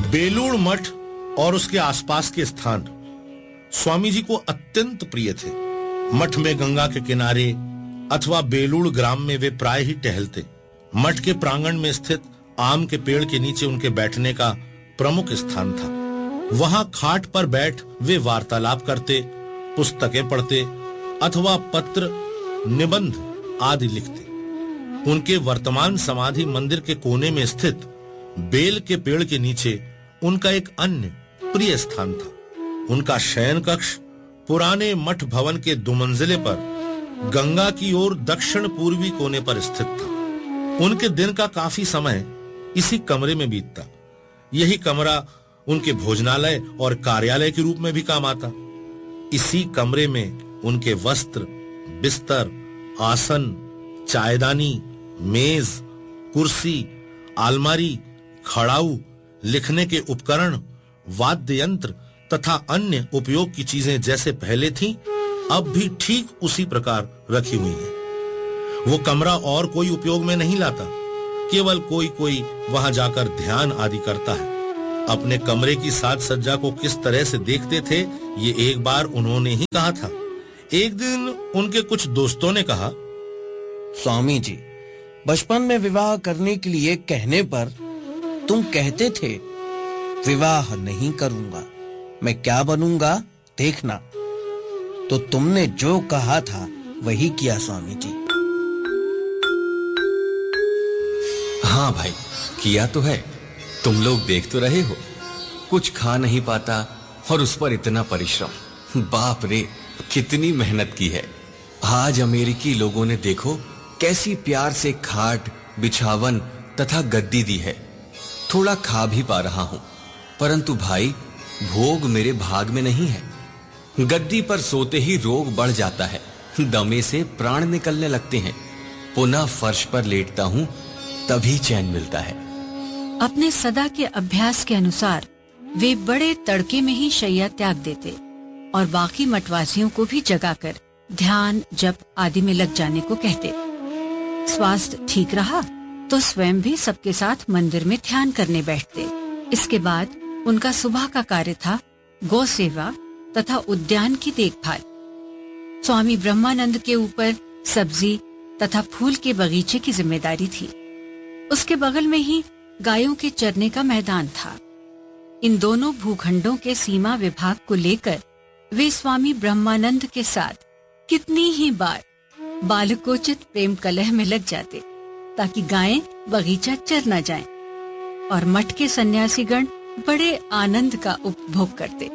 बेलूड़ मठ और उसके आसपास के स्थान स्वामी जी को अत्यंत प्रिय थे। मठ में गंगा के किनारे अथवा बेलूड़ ग्राम में वे प्राय ही टहलते। मठ के प्रांगण में स्थित आम के पेड़ के नीचे उनके बैठने का प्रमुख स्थान था। वहां खाट पर बैठ वे वार्तालाप करते, पुस्तकें पढ़ते अथवा पत्र, निबंध आदि लिखते। उनके वर्तमान समाधि मंदिर के कोने में स्थित बेल के पेड़ के नीचे उनका एक अन्य प्रिय स्थान था। उनका शयन कक्ष पुराने मठ भवन के 2 मंजिले पर गंगा की ओर दक्षिण पूर्वी कोने पर स्थित था। उनके दिन का काफी समय इसी कमरे में बीतता। यही कमरा उनके भोजनालय और कार्यालय के रूप में भी काम आता। इसी कमरे में उनके वस्त्र, बिस्तर, आसन, चायदानी, मेज, कुर्सी, आलमारी, खड़ाऊ, लिखने के उपकरण, वाद्य यंत्र तथा अन्य उपयोग की चीजें जैसे पहले थीं, अब भी ठीक उसी प्रकार रखी हुई हैं। वो कमरा और कोई उपयोग में नहीं लाता, केवल कोई कोई वहां जाकर ध्यान आदि करता है। अपने कमरे की साज सज्जा को किस तरह से देखते थे, ये एक बार उन्होंने ही कहा था। एक दिन उनके कुछ दोस्तों ने कहा, स्वामी जी, बचपन में विवाह करने के लिए कहने पर तुम कहते थे विवाह नहीं करूंगा, मैं क्या बनूंगा देखना। तो तुमने जो कहा था वही किया स्वामी जी। हाँ भाई, किया तो है। तुम लोग देख तो रहे हो, कुछ खा नहीं पाता और उस पर इतना परिश्रम। बाप रे, कितनी मेहनत की है। आज अमेरिकी लोगों ने देखो कैसी प्यार से खाट, बिछावन तथा गद्दी दी है। थोड़ा खा भी पा रहा हूं, परंतु भाई भोग मेरे भाग में नहीं है। गद्दी पर सोते ही रोग बढ़ जाता है, दमे से प्राण निकलने लगते हैं। पुनः फर्श पर लेटता हूं तभी चैन मिलता है। अपने सदा के अभ्यास के अनुसार वे बड़े तड़के में ही शैया त्याग देते और बाकी मठवासियों को भी जगाकर ध्यान, जप आदि में लग जाने को कहते। स्वास्थ्य ठीक रहा तो स्वयं भी सबके साथ मंदिर में ध्यान करने बैठते। इसके बाद उनका सुबह का कार्य था गौ सेवा तथा उद्यान की देखभाल। स्वामी ब्रह्मानंद के ऊपर सब्जी तथा फूल के बगीचे की जिम्मेदारी थी। उसके बगल में ही गायों के चरने का मैदान था। इन दोनों भूखंडों के सीमा विभाग को लेकर वे स्वामी ब्रह्मानंद के साथ कितनी ही बार बालकोचित प्रेम कलह में लग जाते ताकि गायें बगीचा चर न जाएं, और मठ के सन्यासीगण बड़े आनंद का उपभोग करते।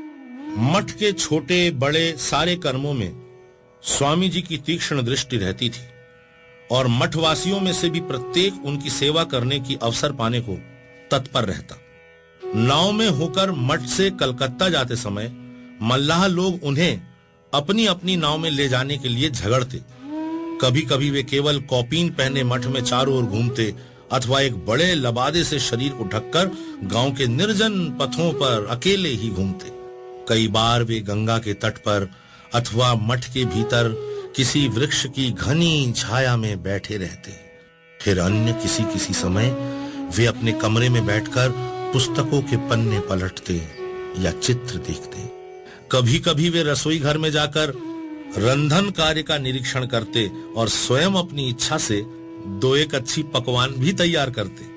मठ के छोटे बड़े सारे कर्मों में स्वामी जी की तीक्ष्ण दृष्टि रहती थी और मठवासियों में से भी प्रत्येक उनकी सेवा करने की अवसर पाने को तत्पर रहता। नाव में होकर मठ से कलकत्ता जाते समय मल्लाह लोग उन्हें अपनी अपनी नाव में ले जाने के लिए झगड़ते। कभी कभी वे केवल कौपीन पहने मठ में चारों ओर घूमते अथवा एक बड़े लबादे से शरीर को ढककर गांव के निर्जन पथों पर अकेले ही घूमते। कई बार वे गंगा के तट पर अथवा मठ के भीतर किसी वृक्ष की घनी छाया में बैठे रहते। फिर अन्य किसी किसी समय वे अपने कमरे में बैठकर पुस्तकों के पन्ने पलटते या चित्र देखते। कभी कभी वे रसोई घर में जाकर रंधन कार्य का निरीक्षण करते और स्वयं अपनी इच्छा से 2-1 अच्छी पकवान भी तैयार करते।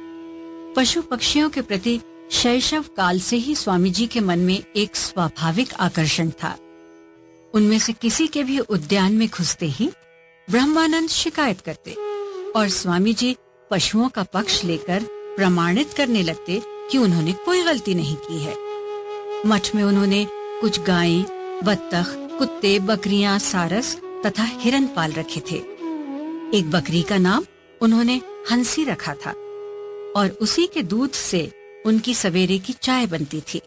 पशु पक्षियों के प्रति शैशव काल से ही स्वामी जी के मन में एक स्वाभाविक आकर्षण था। उनमें से किसी के भी उद्यान में घुसते ही ब्रह्मानंद शिकायत करते और स्वामी जी पशुओं का पक्ष लेकर प्रमाणित करने लगते कि उन्होंने कोई गलती नहीं की है। मठ में उन्होंने कुछ गायें, बत्तख, कुत्ते, बकरियां, सारस तथा हिरन पाल रखे थे। एक बकरी का नाम उन्होंने हंसी रखा था और उसी के दूध से उनकी सवेरे की चाय बनती थी।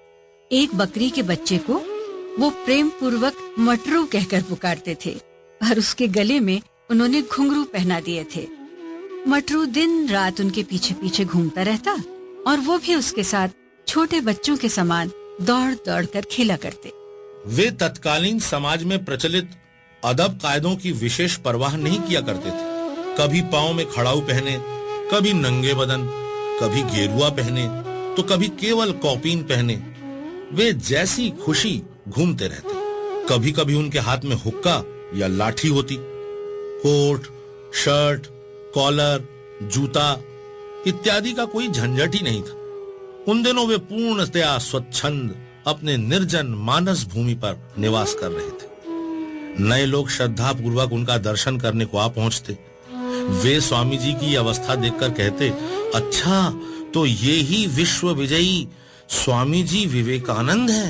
एक बकरी के बच्चे को वो प्रेम पूर्वक मटरू कहकर पुकारते थे और उसके गले में उन्होंने घुंघरू पहना दिए थे। मटरू दिन रात उनके पीछे पीछे घूमता रहता और वो भी उसके साथ छोटे बच्चों के समान दौड़ दौड़ कर खेला करते। वे तत्कालीन समाज में प्रचलित अदब कायदों की विशेष परवाह नहीं किया करते थे। कभी पांव में खड़ाऊ पहने, कभी नंगे बदन, कभी गेरुआ पहने, तो कभी केवल कौपीन पहने वे जैसी खुशी घूमते रहते। कभी कभी उनके हाथ में हुक्का या लाठी होती। कोट, शर्ट, कॉलर, जूता इत्यादि का कोई झंझट ही नहीं था। उन दिनों वे पूर्णतया स्वच्छंद अपने निर्जन मानस भूमि पर निवास कर रहे थे। नए लोग श्रद्धा पूर्वक उनका दर्शन करने को आ पहुंचते। वे स्वामी जी की अवस्था देखकर कहते, अच्छा तो ये ही विश्व विजयी स्वामी जी विवेकानंद हैं।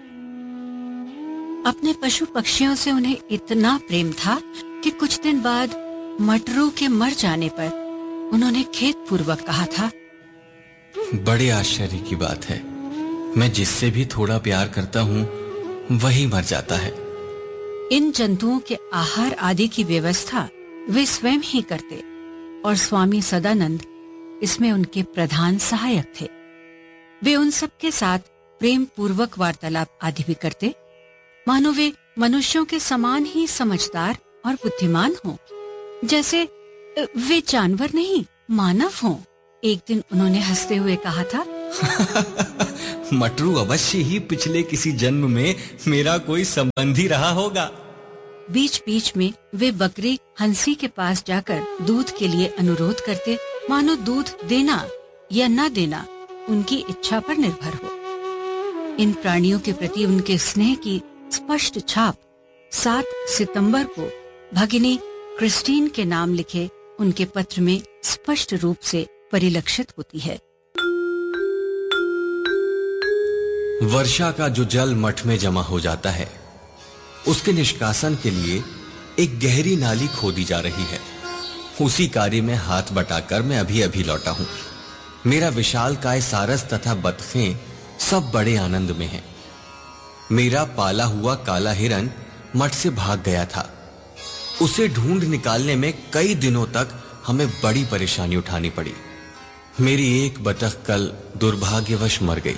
अपने पशु पक्षियों से उन्हें इतना प्रेम था कि कुछ दिन बाद मटरू के मर जाने पर उन्होंने खेद पूर्वक कहा था, बड़े आश्चर्य की बात है, मैं जिससे भी थोड़ा प्यार करता हूँ वही मर जाता है। इन जंतुओं के आहार आदि की व्यवस्था वे स्वयं ही करते और स्वामी सदानंद इसमें उनके प्रधान सहायक थे। वे उन सब के साथ प्रेम पूर्वक वार्तालाप आदि भी करते, मानो वे मनुष्यों के समान ही समझदार और बुद्धिमान हों, जैसे वे जानवर नहीं मानव हों। एक दिन उन्होंने हंसते हुए कहा था, मटरू अवश्य ही पिछले किसी जन्म में मेरा कोई संबंधी रहा होगा। बीच बीच में वे बकरी हंसी के पास जाकर दूध के लिए अनुरोध करते, मानो दूध देना या न देना उनकी इच्छा पर निर्भर हो। इन प्राणियों के प्रति उनके स्नेह की स्पष्ट छाप 7 सितंबर को भगिनी क्रिस्टीन के नाम लिखे उनके पत्र में स्पष्ट रूप से परिलक्षित होती है। वर्षा का जो जल मठ में जमा हो जाता है, उसके निष्कासन के लिए एक गहरी नाली खोदी जा रही है। उसी कार्य में हाथ बटाकर मैं अभी अभी लौटा हूं। मेरा विशालकाय सारस तथा बतखें सब बड़े आनंद में हैं। मेरा पाला हुआ काला हिरन मठ से भाग गया था। उसे ढूंढ निकालने में कई दिनों तक हमें बड़ी परेशानी उठानी पड़ी। मेरी एक बतख कल दुर्भाग्यवश मर गई।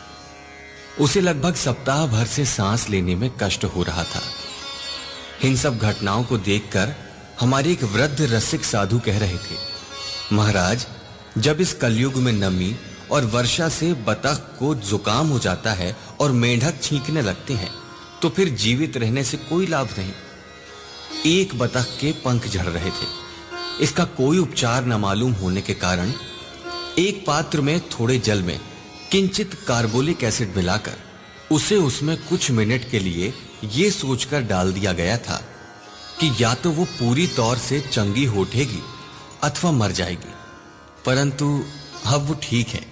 उसे लगभग सप्ताह भर से सांस लेने में कष्ट हो रहा था। इन सब घटनाओं को देखकर हमारे एक वृद्ध रसिक साधु कह रहे थे, महाराज, जब इस कलयुग में नमी और वर्षा से बतख को जुकाम हो जाता है और मेंढक छींकने लगते हैं, तो फिर जीवित रहने से कोई लाभ नहीं। एक बतख के पंख झड़ रहे थे। इसका कोई उपचार न मालूम होने के कारण एक पात्र में थोड़े जल में किंचित कार्बोलिक एसिड मिलाकर उसे उसमें कुछ मिनट के लिए यह सोचकर डाल दिया गया था कि या तो वो पूरी तौर से चंगी हो उठेगी अथवा मर जाएगी, परंतु अब वो ठीक है।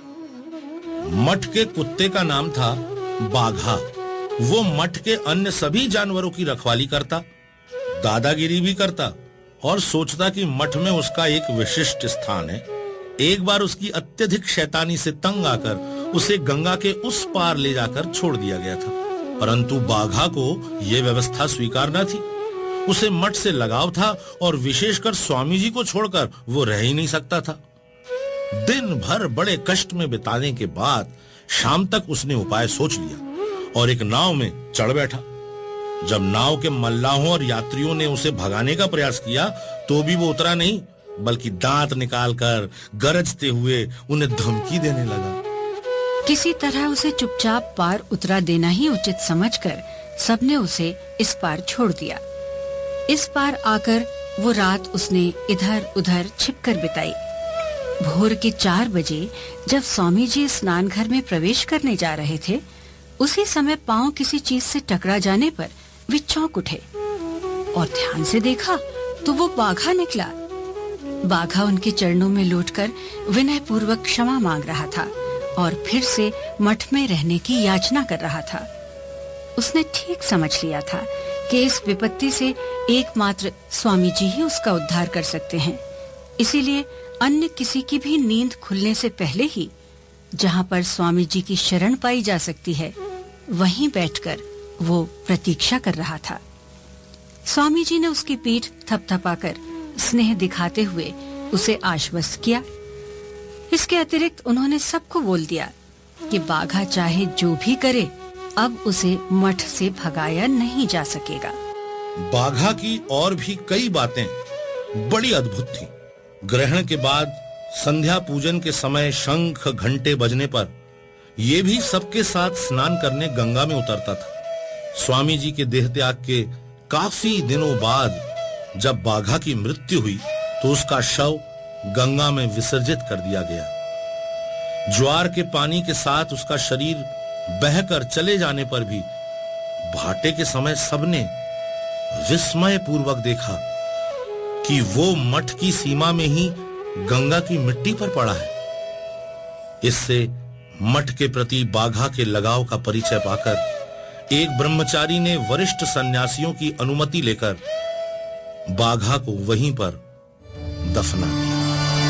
मठ के कुत्ते का नाम था बाघा। वो मठ के अन्य सभी जानवरों की रखवाली करता, दादागिरी भी करता और सोचता कि मठ में उसका एक विशिष्ट स्थान है। एक बार उसकी अत्यधिक शैतानी से तंग आकर उसे गंगा के उस पार ले जाकर छोड़ दिया गया था, परंतु बाघा को यह व्यवस्था स्वीकार न थी। उसे मठ से लगाव था और विशेषकर स्वामी जी को छोड़कर वो रह ही नहीं सकता था। दिन भर बड़े कष्ट में बिताने के बाद शाम तक उसने उपाय सोच लिया और एक नाव में चढ़ बैठा। जब नाव के मल्लाहों और यात्रियों ने उसे भगाने का प्रयास किया तो भी वो उतरा नहीं, बल्कि दांत निकालकर गरजते हुए उन्हें धमकी देने लगा। किसी तरह उसे चुपचाप पार उतरा देना ही उचित समझकर सबने उसे इस पार छोड़ दिया। इस पार आकर वो रात उसने इधर उधर छिपकर बिताई। भोर के 4 बजे जब स्वामी जी स्नान घर में प्रवेश करने जा रहे थे, उसी समय पांव किसी चीज से टकरा जाने पर वे चौंक उठे और ध्यान से देखा तो वो बाघा निकला। बाघा उनके चरणों में लौटकर विनय पूर्वक क्षमा मांग रहा था और फिर से मठ में रहने की याचना कर रहा था। उसने ठीक समझ लिया था कि इस विपत्ति से एकमात्र स्वामी जी ही उसका उद्धार कर सकते हैं। इसीलिए अन्य किसी की भी नींद खुलने से पहले ही जहां पर स्वामी जी की शरण पाई जा सकती है, वहीं बैठकर वो प्रतीक्षा कर रहा था। स्वामी जी ने उसकी पीठ थपथपाकर स्नेह दिखाते हुए उसे आश्वस्त किया। इसके अतिरिक्त उन्होंने सबको बोल दिया कि बाघा चाहे जो भी करे, अब उसे मठ से भगाया नहीं जा सकेगा। बाघा की और भी कई बातें बड़ी अद्भुत थीं। ग्रहण के बाद संध्या पूजन के समय शंख घंटे बजने पर यह भी सबके साथ स्नान करने गंगा में उतरता था। स्वामी जी के देह त्याग के काफी दिनों बाद जब बाघा की मृत्यु हुई तो उसका शव गंगा में विसर्जित कर दिया गया। ज्वार के पानी के साथ उसका शरीर बहकर चले जाने पर भी भाटे के समय सबने विस्मय पूर्वक देखा कि वो मठ की सीमा में ही गंगा की मिट्टी पर पड़ा है। इससे मठ के प्रति बाघा के लगाव का परिचय पाकर एक ब्रह्मचारी ने वरिष्ठ सन्यासियों की अनुमति लेकर बाघा को वहीं पर दफना किया।